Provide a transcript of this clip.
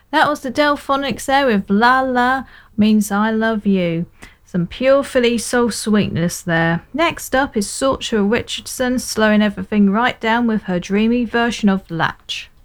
That was the Delphonics there with La La Means I Love You. Some pure Philly soul sweetness there. Next up is Saoirse Richardson slowing everything right down with her dreamy version of Latch.